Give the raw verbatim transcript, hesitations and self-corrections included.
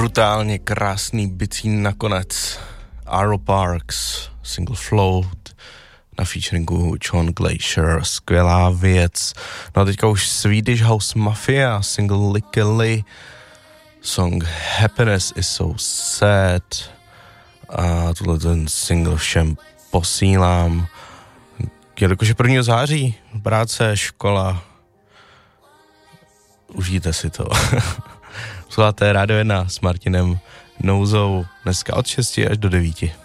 brutálně krásný bicí nakonec. Arlo Parks, single Float, na featuringu John Glacier, skvělá věc. No a teďka už Swedish House Mafia, single Lickily, song Happiness is so sad. A tuhle ten single všem posílám. Jelikož je prvního září, práce, škola, užijte si to. Posloucháte Rádio jedna s Martinem Nouzou dneska od šesti až do devíti.